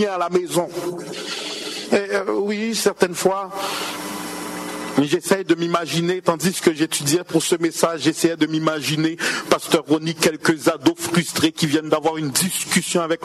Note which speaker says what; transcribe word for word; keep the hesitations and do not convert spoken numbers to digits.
Speaker 1: à la maison. Et, euh, oui, certaines fois, j'essaie de m'imaginer, tandis que j'étudiais pour ce message, j'essayais de m'imaginer, Pasteur Ronnie, quelques ados frustrés qui viennent d'avoir une discussion avec